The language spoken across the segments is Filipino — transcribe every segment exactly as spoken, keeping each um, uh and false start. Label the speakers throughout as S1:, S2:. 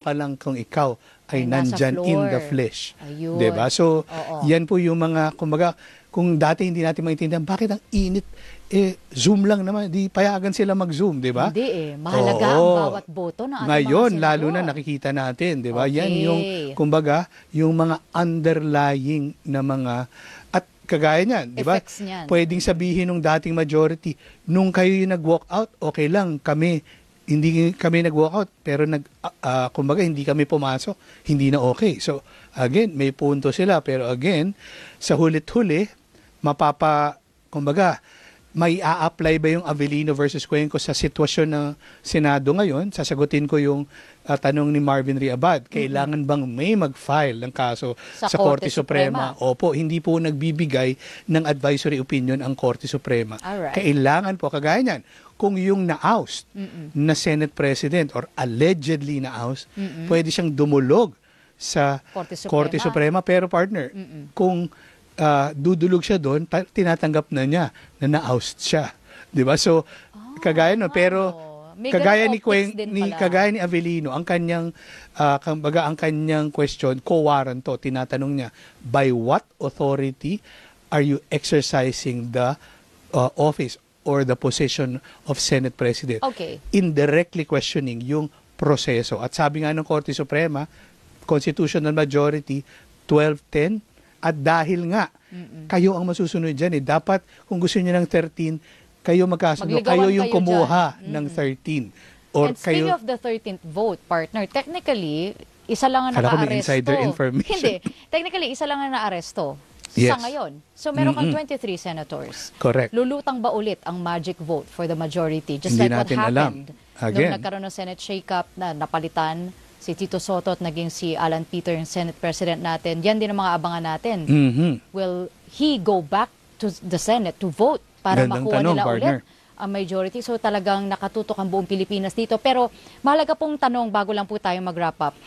S1: ka lang kung ikaw ay,
S2: Ay, nasa
S1: nandyan in
S2: floor.
S1: the flesh.
S2: Ayun.
S1: Diba? So,
S2: Oo.
S1: yan po yung mga, kumbaga, kung dati hindi natin maintindihan, bakit ang init? Eh, Zoom lang naman. Di payagan sila mag-Zoom, di ba?
S2: Hindi eh. Mahalaga
S1: Oo.
S2: ang bawat boto ng ating
S1: Ngayon,
S2: mga
S1: lalo na
S2: senador.
S1: nakikita natin, di ba?
S2: Okay.
S1: Yan yung, kumbaga, yung mga underlying na mga, at kagaya niyan, di ba?
S2: Effects niyan.
S1: Pwedeng sabihin ng dating majority, nung kayo yung nag-walk out, okay lang, kami, hindi kami nag-walk out, pero nag, uh, uh, kumbaga, hindi kami pumasok, hindi na okay. So, again, may punto sila, pero again, sa hulit-huli, mapapa, kumbaga, may a-apply ba yung Avellino versus Cuenco sa sitwasyon ng Senado ngayon? Sasagutin ko yung uh, tanong ni Marvin Riabad. Kailangan bang may mag-file ng kaso sa,
S2: Sa
S1: Korte
S2: Korte
S1: Suprema?
S2: Suprema.
S1: Opo, hindi po nagbibigay ng advisory opinion ang Korte Suprema.
S2: Alright.
S1: Kailangan po, kagaya niyan, kung yung na-oust
S2: Mm-mm.
S1: na Senate President or allegedly na-oust,
S2: Mm-mm.
S1: pwede siyang dumulog sa
S2: Korte Suprema.
S1: Korte Suprema. Pero partner,
S2: Mm-mm.
S1: kung uh, dudulog siya doon, ta- tinatanggap na niya na na-oust siya. 'Di ba? So, kagaya no, pero
S2: May
S1: kagaya
S2: ganung
S1: ni,
S2: optics
S1: Cuen,
S2: din
S1: ni
S2: pala.
S1: kagaya ni Avellino, ang kanyang uh, kumbaga ang kanyang question, co-warrant to, tinatanong niya, by what authority are you exercising the uh, office or the position of Senate President?
S2: Okay.
S1: Indirectly questioning yung proseso. At sabi nga ng Korte Suprema, constitutional majority, twelve ten, at dahil nga,
S2: Mm-mm.
S1: kayo ang masusunod dyan eh. Dapat, kung gusto niyo ng thirteen, kayo magkasundo,
S2: Magligawan
S1: kayo yung
S2: kayo
S1: kumuha
S2: dyan.
S1: ng
S2: Mm-mm.
S1: thirteen. Or
S2: And speaking
S1: kayo,
S2: of the thirteenth vote, partner, technically, isa lang ang
S1: Kala ko may
S2: naka-aresto.
S1: insider information.
S2: Hindi. Technically, isa lang ang na-aresto
S1: Yes.
S2: sa ngayon. So, meron kang
S1: Mm-mm.
S2: twenty-three senators.
S1: correct.
S2: Lulutang ba ulit ang magic vote for the majority? Just
S1: Hindi
S2: like what
S1: natin alam.
S2: happened
S1: Again.
S2: nung nagkaroon ng Senate shake-up na napalitan si Tito Soto at naging si Alan Peter yung Senate President natin. Yan din ang mga abangan natin.
S1: Mhm.
S2: Will he go back to the Senate to vote para
S1: Gandang
S2: makuha
S1: tanong,
S2: nila
S1: partner.
S2: ulit ang majority? So talagang nakatutok ang buong Pilipinas dito. Pero mahalaga pong tanong bago lang po tayo mag-wrap up.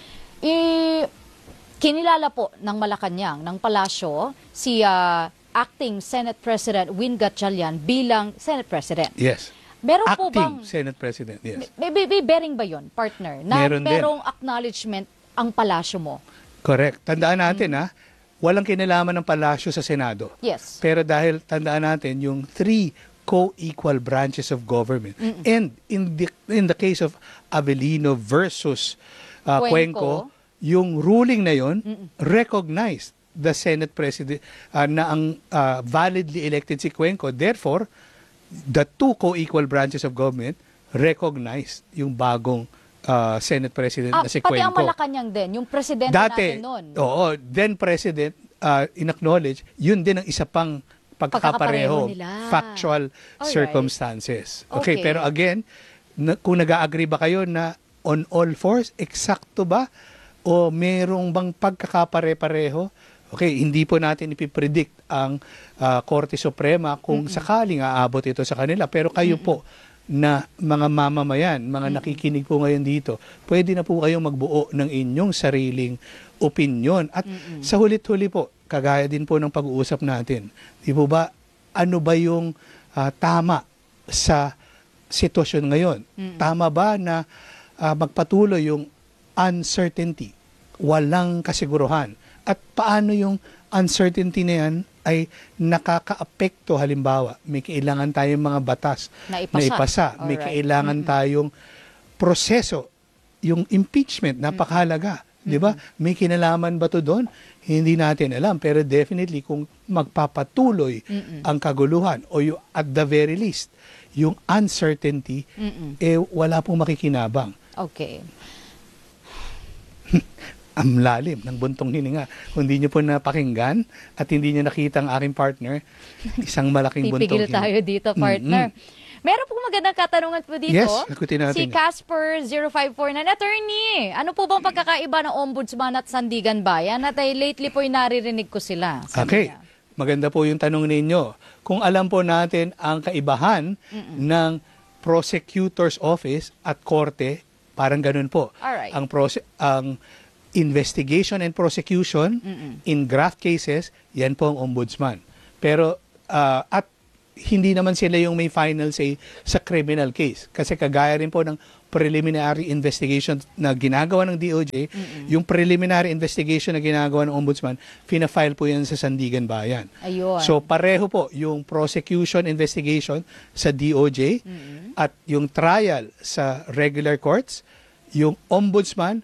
S2: I, kinilala po ng Malacanang, ng Palasyo, si ah, Acting Senate President Win Gatchalian bilang Senate President.
S1: Yes.
S2: Meron po
S1: Acting
S2: bang,
S1: Senate President, yes.
S2: may, may, may bearing ba yun, partner? Na
S1: Meron din.
S2: merong acknowledgement ang Palasyo mo?
S1: Correct. Tandaan natin
S2: Mm-hmm.
S1: ha, walang kinalaman ng palasyo sa Senado.
S2: Yes.
S1: Pero dahil tandaan natin yung three co-equal branches of government.
S2: Mm-mm.
S1: And in the in the case of Avellino versus uh,
S2: Cuenco,
S1: Cuenco, yung ruling na yon
S2: Mm-mm.
S1: recognized the Senate President uh, na ang uh, validly elected si Cuenco. Therefore, the two co-equal branches of government recognized yung bagong uh, Senate President
S2: Ah,
S1: na si
S2: pati ang
S1: Cuenco.
S2: Malacanang din, yung presidente
S1: Dati,
S2: natin noon.
S1: oo, then President, uh, in-acknowledge, yun din ang isa pang
S2: Pagkakapareho
S1: pagkakapareho,
S2: nila.
S1: factual
S2: Alright.
S1: circumstances. Okay,
S2: Okay.
S1: pero again, na, kung nag-agree ba kayo na on all fours, eksakto ba? O merong bang pagkakapare-pareho? Okay, hindi po natin ipipredict ang uh, Korte Suprema kung
S2: Mm-mm.
S1: sakaling aabot ito sa kanila. Pero kayo po, na mga mamamayan, mga
S2: Mm-mm.
S1: nakikinig po ngayon dito, pwede na po kayong magbuo ng inyong sariling opinion. At
S2: Mm-mm.
S1: sa hulit-huli po, kagaya din po ng pag-uusap natin, di po ba, ano ba yung ah, tama sa sitwasyon ngayon?
S2: Mm-mm.
S1: Tama ba na ah, magpatuloy yung uncertainty, walang kasiguruhan? At paano yung uncertainty na yan ay nakakaapekto, halimbawa, may kailangan tayong mga batas
S2: Na ipasa.
S1: na ipasa, may
S2: Alright.
S1: kailangan
S2: Mm-mm.
S1: tayong proseso, yung impeachment, napakahalaga. Di ba? May kinalaman ba to doon? Hindi natin alam. Pero definitely, kung magpapatuloy
S2: Mm-mm.
S1: ang kaguluhan o yung, at the very least, yung uncertainty,
S2: Mm-mm.
S1: eh wala pong makikinabang.
S2: Okay.
S1: Ang lalim ng buntong hininga. Kung hindi nyo po napakinggan at hindi nyo nakita ang aking partner, isang malaking buntong
S2: Pipigil
S1: hininga.
S2: tayo dito, partner. Meron pong magandang katanungan po dito.
S1: Yes, sagutin natin
S2: Si
S1: yan.
S2: Casper zero five four nine, attorney, ano po bang pagkakaiba ng Ombudsman at Sandigan Bayan? At ay lately po ay naririnig ko sila. Sabi
S1: Okay.
S2: niya.
S1: Maganda po yung tanong ninyo. Kung alam po natin ang kaibahan ng prosecutor's office at korte, parang ganun po.
S2: Alright.
S1: Ang prose- ang investigation and prosecution
S2: Mm-mm.
S1: in graft cases, yan po ang ombudsman. Pero uh, at hindi naman sila yung may final say sa criminal case. Kasi kagaya rin po ng preliminary investigation na ginagawa ng D O J,
S2: Mm-mm.
S1: yung preliminary investigation na ginagawa ng Ombudsman, fina-file po yan sa Sandigan Bayan.
S2: Ayun.
S1: So pareho po yung prosecution investigation sa D O J
S2: Mm-mm.
S1: at yung trial sa regular courts, yung Ombudsman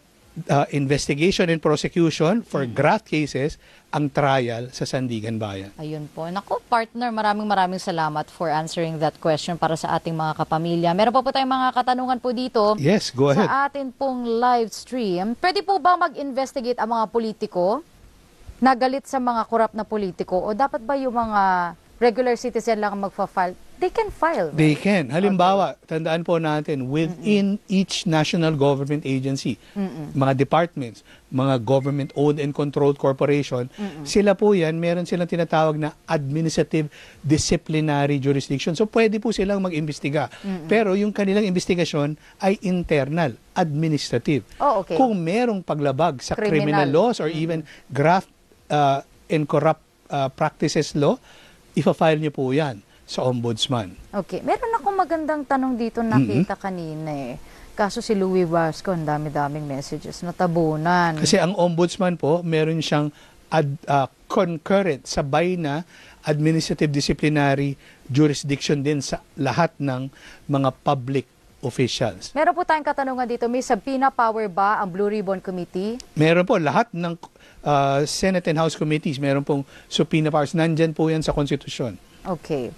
S1: uh, investigation and prosecution for graft cases, ang trial sa Sandigan Bayan.
S2: Ayun po. Naku, partner, maraming maraming salamat for answering that question para sa ating mga kapamilya. Meron pa po tayong mga katanungan po dito.
S1: Yes, go ahead.
S2: Sa atin pong live stream, pwede po ba mag-investigate ang mga politiko na galit sa mga korap na politiko? O dapat ba yung mga regular citizen lang ang magfa-file? They can file.
S1: They can. Halimbawa, tandaan po natin, within Mm-mm. each national government agency,
S2: Mm-mm.
S1: mga departments, mga government-owned and controlled corporation,
S2: Mm-mm.
S1: sila po yan, meron silang tinatawag na administrative disciplinary jurisdiction. So, pwede po silang mag-imbestiga.
S2: Mm-mm.
S1: Pero yung kanilang investigasyon ay internal, administrative.
S2: Oh, okay.
S1: Kung merong paglabag sa
S2: Criminal.
S1: criminal laws or even graft uh, and corrupt uh, practices law, ipa-file niyo po yan sa Ombudsman.
S2: Okay. Meron akong magandang tanong dito nakita kanina eh. Kaso si Louie Vasco, ang dami-daming messages, natabunan.
S1: Kasi ang Ombudsman po, meron siyang ad, uh, concurrent, sabay na administrative disciplinary jurisdiction din sa lahat ng mga public officials.
S2: Meron po tayong katanungan dito, may subpoena power ba ang Blue Ribbon Committee?
S1: Meron po lahat ng uh, Senate and House committees, meron pong subpoena powers. Nandyan po yan sa konstitusyon.
S2: Okay.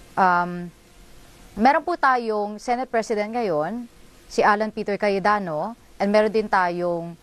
S2: Um, meron po tayong Senate President ngayon, si Alan Peter Cayetano, and meron din tayong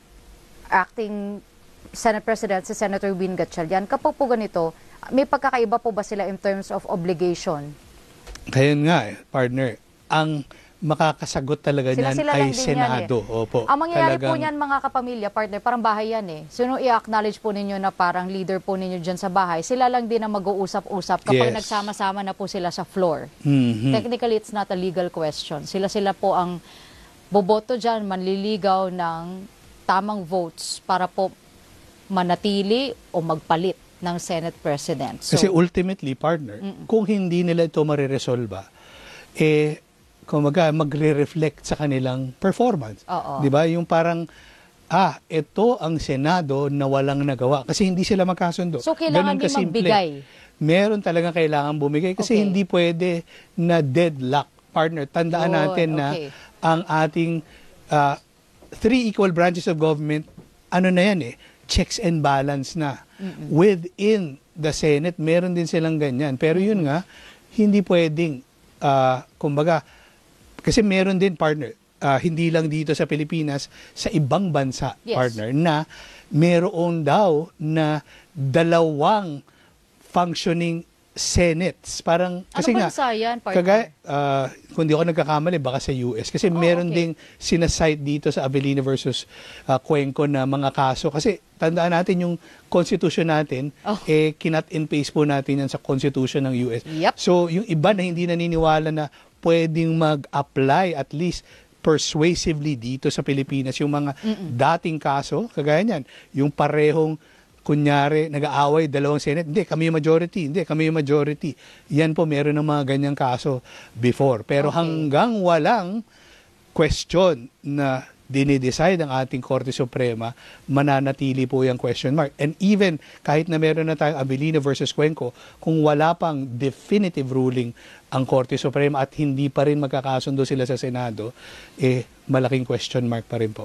S2: acting Senate President, si Senator Win Gatchalian. Kapag po ganito, may pagkakaiba po ba sila in terms of obligation?
S1: Kaya nga, eh, partner, ang makakasagot talaga niyan
S2: Sila-sila
S1: ay
S2: lang din yan
S1: Senado. Opo,
S2: Ang mangyayari po
S1: talagang-
S2: niyan mga kapamilya, partner, parang bahay yan eh. So nung i-acknowledge po ninyo na parang leader po ninyo dyan sa bahay, sila lang din ang mag-uusap-usap kapag
S1: Yes.
S2: nagsama-sama na po sila sa floor.
S1: Mhm.
S2: Technically, it's not a legal question. Sila-sila po ang boboto dyan, manliligaw ng tamang votes para po manatili o magpalit ng Senate President. So,
S1: Kasi ultimately, partner, kung hindi nila ito mariresolba, eh, kumaga, magre-reflect sa kanilang performance.
S2: Oo.
S1: Di ba? Yung parang, ah, ito ang Senado na walang nagawa. Kasi hindi sila magkasundo.
S2: So, kailangan
S1: Ganun
S2: din
S1: kasimple.
S2: magbigay.
S1: Meron talagang kailangan bumigay kasi
S2: Okay.
S1: hindi pwede na deadlock. Partner, tandaan
S2: Yun,
S1: natin na
S2: okay.
S1: ang ating ah, three equal branches of government, ano na yan eh, checks and balance na. Within the Senate, meron din silang ganyan. Pero yun nga, hindi pwedeng, ah, kumbaga, kasi meron din, partner, ah, hindi lang dito sa Pilipinas, sa ibang bansa,
S2: Yes.
S1: partner, na meron daw na dalawang functioning senates. Parang, kasi
S2: ano
S1: nga,
S2: bansa yan, partner?
S1: kagaya, ah, kung di ako nagkakamali, baka sa U S. Kasi
S2: Oh,
S1: meron
S2: okay.
S1: ding sinasite dito sa Avellino versus ah, Cuenco na mga kaso. Kasi tandaan natin yung constitution natin,
S2: Oh.
S1: eh, kinat and paste po natin yan sa constitution ng U S.
S2: Yep.
S1: So, yung iba na hindi naniniwala na pwedeng mag-apply at least persuasively dito sa Pilipinas yung mga dating kaso, kagaya niyan, yung parehong kunyari, nag-aaway, dalawang Senate, hindi, kami yung majority, hindi, kami yung majority. Yan po, meron ng mga ganyang kaso before. Pero
S2: Okay.
S1: hanggang walang question na dinidecide ang ating Korte Suprema, mananatili po yung question mark. And even kahit na meron na tayong Avellino versus Cuenco, kung wala pang definitive ruling ang Korte Suprema at hindi pa rin magkakasundo sila sa Senado, eh, malaking question mark pa rin po.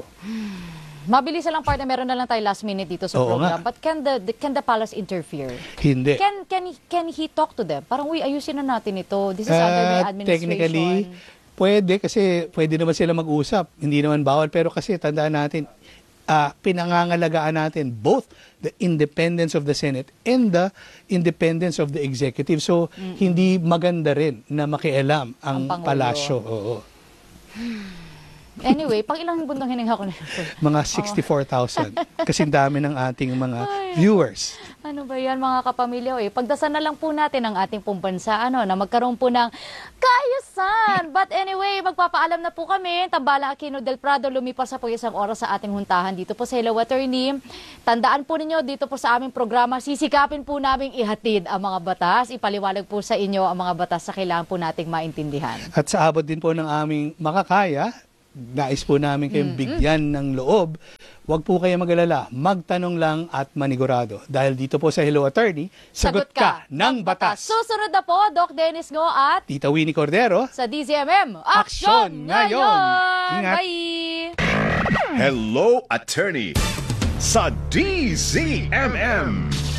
S2: Mabilis lang, partner, meron na lang tayo last minute dito sa
S1: Oo
S2: program.
S1: nga.
S2: But can the, the can the palace interfere?
S1: Hindi.
S2: Can can he, can he talk to them? Parang, uy, ayusin na natin ito. This is
S1: Ah,
S2: under my administration.
S1: technically, pwede kasi pwede naman sila mag-usap. Hindi naman bawal. Pero kasi tandaan natin, ah, pinangangalagaan natin both the independence of the Senate and the independence of the executive. So, hindi maganda rin na makialam
S2: Ang
S1: ang
S2: Pangulo.
S1: palasyo. Oo.
S2: Anyway, pang ilang bundang hininga ko na yun?
S1: Mga sixty-four thousand. Kasing dami ng ating mga viewers.
S2: Ano ba yan mga kapamilya? Eh, pagdasal na lang po natin ang ating pong bansa ano, na magkaroon po ng kaayusan. But anyway, magpapaalam na po kami. Tambala Aquino del Prado, lumipas sa po isang oras sa ating huntahan dito po sa Hello Attorney. Tandaan po ninyo dito po sa aming programa, sisikapin po namin ihatid ang mga batas. Ipaliwanag po sa inyo ang mga batas na kailangan po nating maintindihan.
S1: At sa abot din po ng aming makakaya, nais po namin kayong bigyan ng loob. Huwag po kayo mag-alala, magtanong lang at manigurado. Dahil dito po sa Hello Attorney, sagot ka ng batas.
S2: Susunod na po, Doc Dennis Ngo at
S1: Tita Winnie Cordero,
S2: sa D Z M M,
S1: Aksyon
S2: Aksyon
S1: Ngayon!
S2: Ngayon!
S1: Ingat!
S2: Bye!
S3: Hello Attorney sa D Z M M.